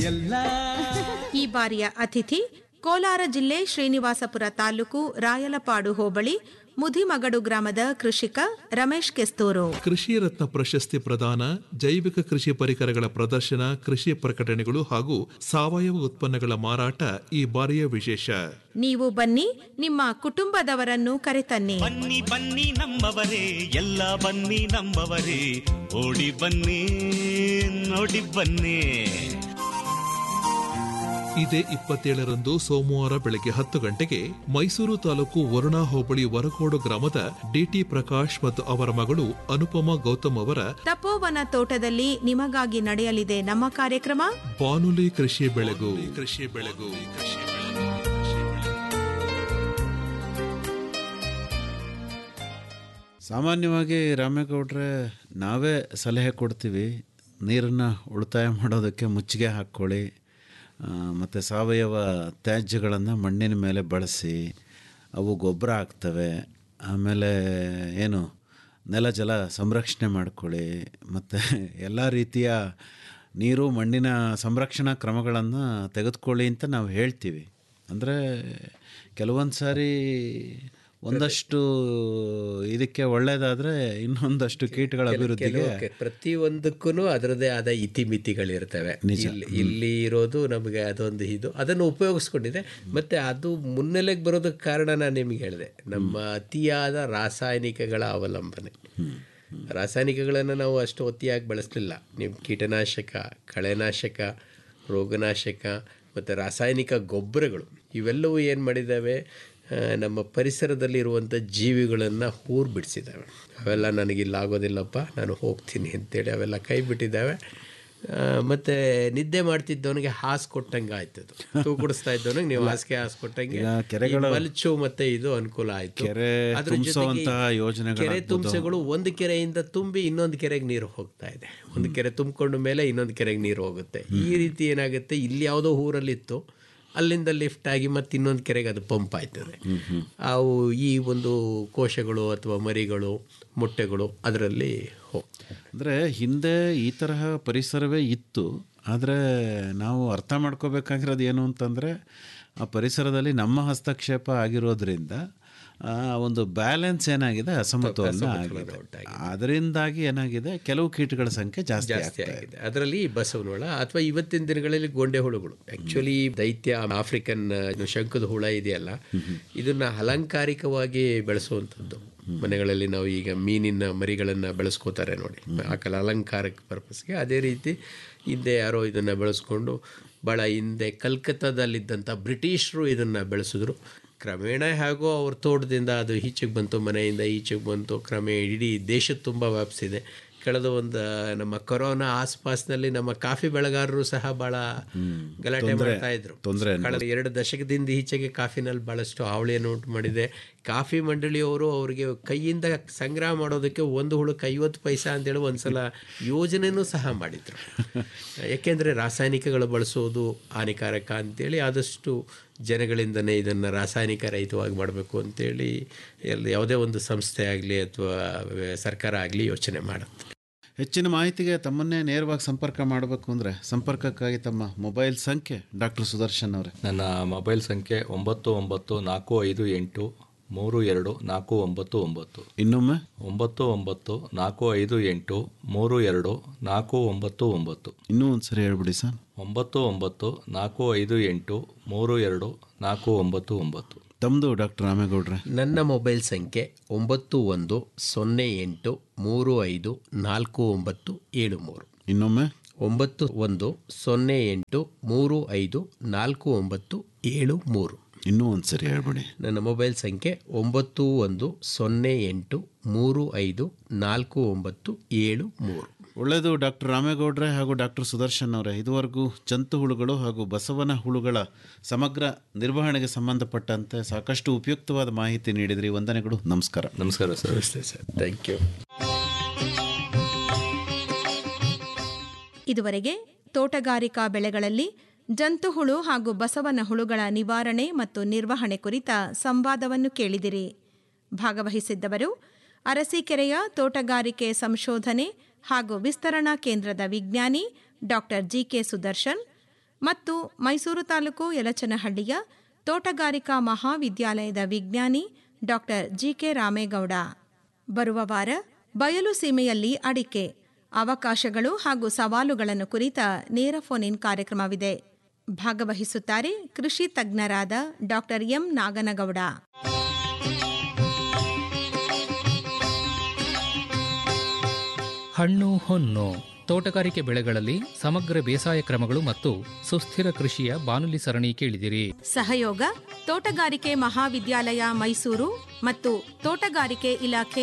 ಎಲ್ಲ. ಈ ಬಾರಿಯ ಅತಿಥಿ ಕೋಲಾರ ಜಿಲ್ಲೆ ಶ್ರೀನಿವಾಸಪುರ ತಾಲೂಕು ರಾಯಲಪಾಡು ಹೋಬಳಿ ಮುದಿಮಗಡು ಗ್ರಾಮದ ಕೃಷಿಕ ರಮೇಶ್ ಕೆಸ್ತೂರು. ಕೃಷಿ ರತ್ನ ಪ್ರಶಸ್ತಿ ಪ್ರದಾನ, ಜೈವಿಕ ಕೃಷಿ ಪರಿಕರಗಳ ಪ್ರದರ್ಶನ, ಕೃಷಿ ಪ್ರಕಟಣೆಗಳು ಹಾಗೂ ಸಾವಯವ ಉತ್ಪನ್ನಗಳ ಮಾರಾಟ ಈ ಬಾರಿಯ ವಿಶೇಷ. ನೀವು ಬನ್ನಿ, ನಿಮ್ಮ ಕುಟುಂಬದವರನ್ನು ಕರೆತನ್ನಿ. ಬನ್ನಿ ಬನ್ನಿ ನಮ್ಮವರೇ, ಎಲ್ಲ ಬನ್ನಿ ನಮ್ಮವರೇ, ಓಡಿ ಬನ್ನಿ ನೋಡಿ ಬನ್ನಿ. ಇದೇ 27ರಂದು ಸೋಮವಾರ ಬೆಳಗ್ಗೆ 10 ಗಂಟೆಗೆ ಮೈಸೂರು ತಾಲೂಕು ವರುಣಾ ಹೋಬಳಿ ವರಕೋಡು ಗ್ರಾಮದ ಡಿಟಿ ಪ್ರಕಾಶ್ ಮತ್ತು ಅವರ ಮಗಳು ಅನುಪಮಾ ಗೌತಮ್ ಅವರ ತಪೋವನ ತೋಟದಲ್ಲಿ ನಿಮಗಾಗಿ ನಡೆಯಲಿದೆ ನಮ್ಮ ಕಾರ್ಯಕ್ರಮ ಬಾನುಲಿ ಕೃಷಿ ಬೆಳೆಗು. ಸಾಮಾನ್ಯವಾಗಿ ರಾಮೇಗೌಡ್ರೆ ನಾವೇ ಸಲಹೆ ಕೊಡ್ತೀವಿ, ನೀರನ್ನು ಉಳಿತಾಯ ಮಾಡೋದಕ್ಕೆ ಮುಚ್ಚಿಗೆ ಹಾಕ್ಕೊಳ್ಳಿ, ಮತ್ತು ಸಾವಯವ ತ್ಯಾಜ್ಯಗಳನ್ನು ಮಣ್ಣಿನ ಮೇಲೆ ಬಳಸಿ, ಅವು ಗೊಬ್ಬರ ಆಗ್ತವೆ. ಆಮೇಲೆ ಏನು ನೆಲ ಜಲ ಸಂರಕ್ಷಣೆ ಮಾಡ್ಕೊಳ್ಳಿ, ಮತ್ತು ಎಲ್ಲ ರೀತಿಯ ನೀರು ಮಣ್ಣಿನ ಸಂರಕ್ಷಣಾ ಕ್ರಮಗಳನ್ನು ತೆಗೆದುಕೊಳ್ಳಿ ಅಂತ ನಾವು ಹೇಳ್ತೀವಿ. ಅಂದರೆ ಕೆಲವೊಂದು ಸಾರಿ ಒಂದಷ್ಟು ಇದಕ್ಕೆ ಒಳ್ಳೆಯದಾದರೆ ಇನ್ನೊಂದಷ್ಟು ಕೀಟಗಳ ಅಭಿವೃದ್ಧಿಗೆ ಪ್ರತಿಯೊಂದಕ್ಕೂ ಅದರದೇ ಆದ ಇತಿಮಿತಿಗಳಿರ್ತವೆ. ಇಲ್ಲಿ ಇರೋದು ನಮಗೆ ಅದೊಂದು ಅದನ್ನು ಉಪಯೋಗಿಸ್ಕೊಂಡಿದೆ. ಮತ್ತು ಅದು ಮುನ್ನೆಲೆಗೆ ಬರೋದಕ್ಕೆ ಕಾರಣ ನಾನು ನಿಮಗೆ ಹೇಳಿದೆ, ನಮ್ಮ ಅತಿಯಾದ ರಾಸಾಯನಿಕಗಳ ಅವಲಂಬನೆ. ರಾಸಾಯನಿಕಗಳನ್ನು ನಾವು ಅಷ್ಟು ಅತಿಯಾಗಿ ಬಳಸಲಿಲ್ಲ. ನೀವು ಕೀಟನಾಶಕ, ಕಳೆನಾಶಕ, ರೋಗನಾಶಕ ಮತ್ತು ರಾಸಾಯನಿಕ ಗೊಬ್ಬರಗಳು ಇವೆಲ್ಲವೂ ಏನು ಮಾಡಿದ್ದಾವೆ, ನಮ್ಮ ಪರಿಸರದಲ್ಲಿರುವಂಥ ಜೀವಿಗಳನ್ನು ಹೂರು ಬಿಡಿಸಿದ್ದಾವೆ. ಅವೆಲ್ಲ ನನಗಿಲ್ಲ ಆಗೋದಿಲ್ಲಪ್ಪ, ನಾನು ಹೋಗ್ತೀನಿ ಅಂತೇಳಿ ಅವೆಲ್ಲ ಕೈ ಬಿಟ್ಟಿದ್ದಾವೆ. ಮತ್ತು ನಿದ್ದೆ ಮಾಡ್ತಿದ್ದವನಿಗೆ ಹಾಸು ಕೊಟ್ಟಂಗೆ ಆಯ್ತದು, ತೂಕುಡಿಸ್ತಾ ಇದ್ದವನಿಗೆ ನೀವು ಹಾಸಿಗೆ ಹಾಸು ಕೊಟ್ಟಂಗೆ ಮಲ್ಚು ಮತ್ತು ಇದು ಅನುಕೂಲ ಆಯಿತು. ಅದ್ರ ಜೊತೆಗೆ ಕೆರೆ ತುಂಬಿಸಗಳು ಒಂದು ಕೆರೆಯಿಂದ ತುಂಬಿ ಇನ್ನೊಂದು ಕೆರೆಗೆ ನೀರು ಹೋಗ್ತಾ ಇದೆ, ಒಂದು ಕೆರೆ ತುಂಬಿಕೊಂಡ ಮೇಲೆ ಇನ್ನೊಂದು ಕೆರೆಗೆ ನೀರು ಹೋಗುತ್ತೆ. ಈ ರೀತಿ ಏನಾಗುತ್ತೆ, ಇಲ್ಲಿ ಯಾವುದೋ ಊರಲ್ಲಿತ್ತು, ಅಲ್ಲಿಂದ ಲಿಫ್ಟ್ ಆಗಿ ಮತ್ತು ಇನ್ನೊಂದು ಕೆರೆಗೆ ಅದು ಪಂಪ್ ಆಯ್ತದೆ. ಅವು ಈ ಒಂದು ಕೋಶಗಳು ಅಥವಾ ಮರಿಗಳು, ಮೊಟ್ಟೆಗಳು ಅದರಲ್ಲಿ ಹೋಗ್ತವೆ. ಅಂದರೆ ಹಿಂದೆ ಈ ತರಹ ಪರಿಸರವೇ ಇತ್ತು. ಆದರೆ ನಾವು ಅರ್ಥ ಮಾಡ್ಕೋಬೇಕಾಗಿರೋದು ಏನು ಅಂತಂದರೆ, ಆ ಪರಿಸರದಲ್ಲಿ ನಮ್ಮ ಹಸ್ತಕ್ಷೇಪ ಆಗಿರೋದ್ರಿಂದ ಒಂದು ಬ್ಯಾಲೆನ್ಸ್ ಏನಾಗಿದೆ, ಅಸಮತೋಲನ ಆಗಿದೆ. ಅದರಿಂದಾಗಿ ಏನಾಗಿದೆ, ಕೆಲವು ಕೀಟಗಳ ಸಂಖ್ಯೆ ಜಾಸ್ತಿ ಆಗಿದೆ. ಅದರಲ್ಲಿ ಬಸವನ ಹುಳ ಅಥವಾ ಇವತ್ತಿನ ದಿನಗಳಲ್ಲಿ ಗೊಂಡೆ ಹುಳುಗಳು, ಆ್ಯಕ್ಚುಲಿ ದೈತ್ಯ ಆಫ್ರಿಕನ್ ಶಂಕದ ಹುಳ ಇದೆಯಲ್ಲ, ಇದನ್ನು ಅಲಂಕಾರಿಕವಾಗಿ ಬೆಳೆಸುವಂಥದ್ದು. ಮನೆಗಳಲ್ಲಿ ನಾವು ಈಗ ಮೀನಿನ ಮರಿಗಳನ್ನು ಬೆಳೆಸ್ಕೋತಾರೆ ನೋಡಿ, ಆಕಲ ಅಲಂಕಾರಕ್ಕೆ ಪರ್ಪಸ್ಗೆ. ಅದೇ ರೀತಿ ಹಿಂದೆ ಯಾರೋ ಇದನ್ನು ಬೆಳೆಸ್ಕೊಂಡು ಭಾಳ ಹಿಂದೆ ಕಲ್ಕತ್ತಾದಲ್ಲಿದ್ದಂಥ ಬ್ರಿಟಿಷರು ಇದನ್ನು ಬೆಳೆಸಿದ್ರು. ಕ್ರಮೇಣ ಹೇಗೋ ಅವ್ರ ತೋಟದಿಂದ ಅದು ಈಚೆಗೆ ಬಂತು, ಮನೆಯಿಂದ ಈಚೆಗೆ ಬಂತು, ಕ್ರಮೇಣ ಇಡೀ ದೇಶದ ತುಂಬ ವ್ಯಾಪಿಸಿದೆ. ಕಳೆದ ಒಂದು ನಮ್ಮ ಕೊರೋನಾ ಆಸ್ಪಾಸ್ನಲ್ಲಿ ನಮ್ಮ ಕಾಫಿ ಬೆಳೆಗಾರರು ಸಹ ಭಾಳ ಗಲಾಟೆ ಮಾಡ್ತಾ ಇದ್ರು. ಕಳೆದ 2 ದಶಕದಿಂದ ಈಚೆಗೆ ಕಾಫಿನಲ್ಲಿ ಭಾಳಷ್ಟು ಹಾವಳಿಯನ್ನು ಉಂಟು ಮಾಡಿದೆ. ಕಾಫಿ ಮಂಡಳಿಯವರು ಅವರಿಗೆ ಕೈಯಿಂದ ಸಂಗ್ರಹ ಮಾಡೋದಕ್ಕೆ ಒಂದು ಹುಳಕ್ಕೆ 50 ಪೈಸಾ ಅಂತೇಳಿ ಒಂದ್ಸಲ ಯೋಜನೆಯೂ ಸಹ ಮಾಡಿದರು. ಏಕೆಂದರೆ ರಾಸಾಯನಿಕಗಳು ಬಳಸೋದು ಹಾನಿಕಾರಕ ಅಂತೇಳಿ ಆದಷ್ಟು ಜನಗಳಿಂದನೇ ಇದನ್ನು ರಾಸಾಯನಿಕ ರಹಿತವಾಗಿ ಮಾಡಬೇಕು ಅಂತೇಳಿ ಯಾವುದೇ ಒಂದು ಸಂಸ್ಥೆ ಆಗಲಿ ಅಥವಾ ಸರ್ಕಾರ ಆಗಲಿ ಯೋಚನೆ ಮಾಡುತ್ತೆ. ಹೆಚ್ಚಿನ ಮಾಹಿತಿಗೆ ತಮ್ಮನ್ನೇ ನೇರವಾಗಿ ಸಂಪರ್ಕ ಮಾಡಬೇಕು ಅಂದರೆ ಸಂಪರ್ಕಕ್ಕಾಗಿ ತಮ್ಮ ಮೊಬೈಲ್ ಸಂಖ್ಯೆ ಡಾಕ್ಟರ್ ಸುದರ್ಶನ್ ಅವರೇ. ನನ್ನ ಮೊಬೈಲ್ ಸಂಖ್ಯೆ 9994583249. ಇನ್ನೊಮ್ಮೆ 9994583249. ಇನ್ನೂ ಒಂದು ಸರಿ ಹೇಳ್ಬಿಡಿ ಸರ್. 9994583249. ತಮ್ಮದು ಡಾಕ್ಟರ್ ರಾಮೇಗೌಡ್ರೆ. ನನ್ನ ಮೊಬೈಲ್ ಸಂಖ್ಯೆ 9108354973. ಇನ್ನೊಮ್ಮೆ 9108354973. ಇನ್ನೂ ಒಂದು ಸರಿ ಹೇಳ್ಬಿಡಿ. ನನ್ನ ಮೊಬೈಲ್ ಸಂಖ್ಯೆ 9108354973. ಒಳ್ಳೆಯದು ಡಾಕ್ಟರ್ ರಾಮೇಗೌಡ್ರೆ ಹಾಗೂ ಡಾಕ್ಟರ್ ಸುದರ್ಶನ್ ಅವರೇ, ಇದುವರೆಗೂ ಜಂತು ಹುಳುಗಳು ಹಾಗೂ ಬಸವನ ಹುಳುಗಳ ಸಮಗ್ರ ನಿರ್ವಹಣೆಗೆ ಸಂಬಂಧಪಟ್ಟಂತೆ ಸಾಕಷ್ಟು ಉಪಯುಕ್ತವಾದ ಮಾಹಿತಿ ನೀಡಿದ್ರಿ. ವಂದನೆಗಳು. ನಮಸ್ಕಾರ. ನಮಸ್ಕಾರ ಸರ್. ನಮಸ್ತೆ ಸರ್. Thank you. ಇದುವರೆಗೆ ತೋಟಗಾರಿಕಾ ಬೆಳೆಗಳಲ್ಲಿ ಜಂತುಹುಳು ಹಾಗೂ ಬಸವನ ಹುಳುಗಳ ನಿವಾರಣೆ ಮತ್ತು ನಿರ್ವಹಣೆ ಕುರಿತ ಸಂವಾದವನ್ನು ಕೇಳಿದಿರಿ. ಭಾಗವಹಿಸಿದ್ದವರು ಅರಸೀಕೆರೆಯ ತೋಟಗಾರಿಕೆ ಸಂಶೋಧನೆ ಹಾಗೂ ವಿಸ್ತರಣಾ ಕೇಂದ್ರದ ವಿಜ್ಞಾನಿ ಡಾಕ್ಟರ್ ಜಿಕೆ ಸುದರ್ಶನ್ ಮತ್ತು ಮೈಸೂರು ತಾಲೂಕು ಯಲಚನಹಳ್ಳಿಯ ತೋಟಗಾರಿಕಾ ಮಹಾವಿದ್ಯಾಲಯದ ವಿಜ್ಞಾನಿ ಡಾಕ್ಟರ್ ಜಿಕೆ ರಾಮೇಗೌಡ. ಬರುವ ವಾರ ಬಯಲು ಸೀಮೆಯಲ್ಲಿ ಅಡಿಕೆ ಅವಕಾಶಗಳು ಹಾಗೂ ಸವಾಲುಗಳನ್ನು ಕುರಿತ ನೇರ ಫೋನ್ ಇನ್ ಕಾರ್ಯಕ್ರಮವಿದೆ. ಭಾಗವಹಿಸುತ್ತಾರೆ ಕೃಷಿ ತಜ್ಞರಾದ ಡಾಕ್ಟರ್ ಎಂ ನಾಗನಗೌಡ. ಹಣ್ಣು ಹೊನ್ನು ತೋಟಗಾರಿಕೆ ಬೆಳೆಗಳಲ್ಲಿ ಸಮಗ್ರ ಬೇಸಾಯ ಕ್ರಮಗಳು ಮತ್ತು ಸುಸ್ಥಿರ ಕೃಷಿಯ ಬಾನುಲಿ ಸರಣಿ ಕೇಳಿದಿರಿ. ಸಹಯೋಗ ತೋಟಗಾರಿಕೆ ಮಹಾವಿದ್ಯಾಲಯ ಮೈಸೂರು ಮತ್ತು ತೋಟಗಾರಿಕೆ ಇಲಾಖೆ